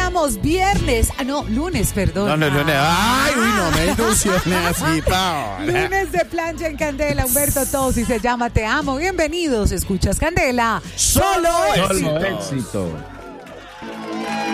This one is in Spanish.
estamos viernes. Lunes, perdón. No, lunes. Ay, uy, no me ilusioné así, Paola. Lunes de plancha en Candela. Humberto Tosi se llama Te Amo. Bienvenidos. Escuchas Candela. Solo Solo éxitos. éxito.